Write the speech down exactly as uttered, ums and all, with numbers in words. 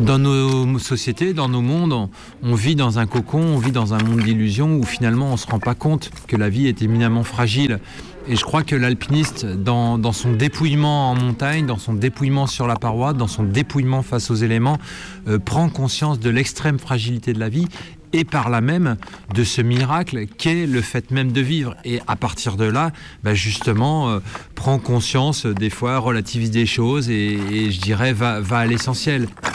Dans nos sociétés, dans nos mondes, on, on vit dans un cocon, on vit dans un monde d'illusions où finalement on ne se rend pas compte que la vie est éminemment fragile. Et je crois que l'alpiniste, dans, dans son dépouillement en montagne, dans son dépouillement sur la paroi, dans son dépouillement face aux éléments, euh, prend conscience de l'extrême fragilité de la vie et par là même de ce miracle qu'est le fait même de vivre. Et à partir de là, bah justement, euh, prend conscience, des fois relativise des choses et, et je dirais va, va à l'essentiel.